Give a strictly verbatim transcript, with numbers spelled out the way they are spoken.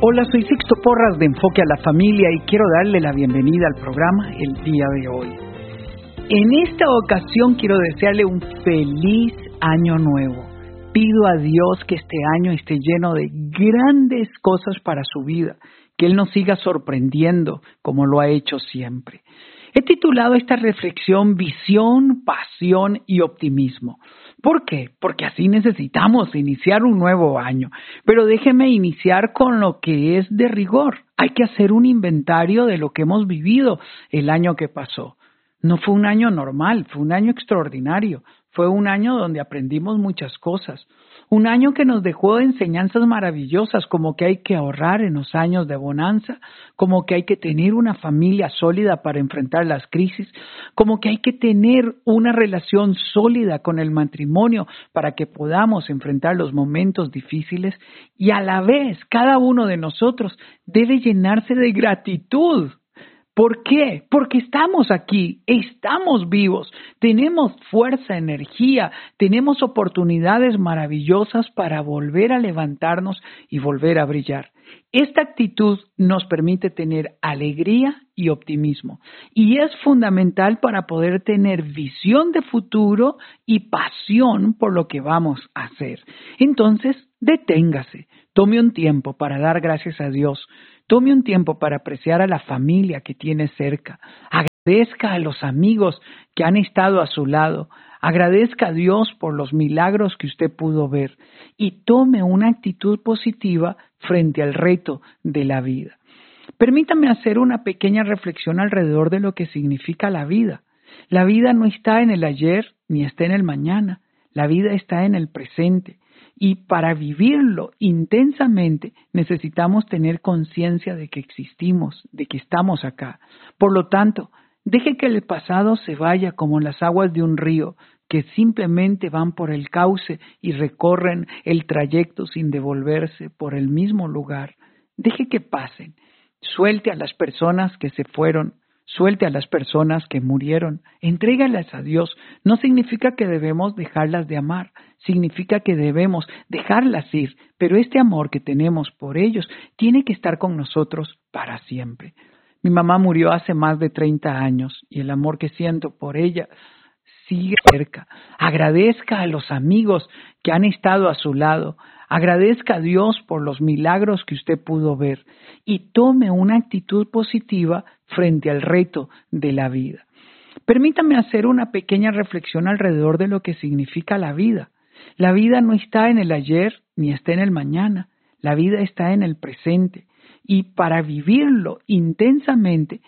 Hola, soy Sixto Porras de Enfoque a la Familia y quiero darle la bienvenida al programa el día de hoy. En esta ocasión quiero desearle un feliz año nuevo. Pido a Dios que este año esté lleno de grandes cosas para su vida, que Él nos siga sorprendiendo como lo ha hecho siempre. He titulado esta reflexión Visión, Pasión y Optimismo. ¿Por qué? Porque así necesitamos iniciar un nuevo año. Pero déjeme iniciar con lo que es de rigor. Hay que hacer un inventario de lo que hemos vivido el año que pasó. No fue un año normal, fue un año extraordinario. Fue un año donde aprendimos muchas cosas. Un año que nos dejó enseñanzas maravillosas, como que hay que ahorrar en los años de bonanza, como que hay que tener una familia sólida para enfrentar las crisis, como que hay que tener una relación sólida con el matrimonio para que podamos enfrentar los momentos difíciles, y a la vez cada uno de nosotros debe llenarse de gratitud. ¿Por qué? Porque estamos aquí, estamos vivos, tenemos fuerza, energía, tenemos oportunidades maravillosas para volver a levantarnos y volver a brillar. Esta actitud nos permite tener alegría y optimismo y es fundamental para poder tener visión de futuro y pasión por lo que vamos a hacer. Entonces, deténgase, tome un tiempo para dar gracias a Dios. Tome un tiempo para apreciar a la familia que tiene cerca. Agradezca a los amigos que han estado a su lado. Agradezca a Dios por los milagros que usted pudo ver. Y tome una actitud positiva frente al reto de la vida. Permítame hacer una pequeña reflexión alrededor de lo que significa la vida. La vida no está en el ayer ni está en el mañana. La vida está en el presente. Y para vivirlo intensamente necesitamos tener conciencia de que existimos, de que estamos acá. Por lo tanto, deje que el pasado se vaya como las aguas de un río que simplemente van por el cauce y recorren el trayecto sin devolverse por el mismo lugar. Deje que pasen. Suelte a las personas que se fueron. Suelte a las personas que murieron, entrégalas a Dios. No significa que debemos dejarlas de amar, significa que debemos dejarlas ir, pero este amor que tenemos por ellos tiene que estar con nosotros para siempre. Mi mamá murió hace más de treinta años y el amor que siento por ella sigue cerca. Agradezca a los amigos que han estado a su lado. Agradezca a Dios por los milagros que usted pudo ver y tome una actitud positiva frente al reto de la vida. Permítame hacer una pequeña reflexión alrededor de lo que significa la vida. La vida no está en el ayer ni está en el mañana. La vida está en el presente y para vivirlo intensamente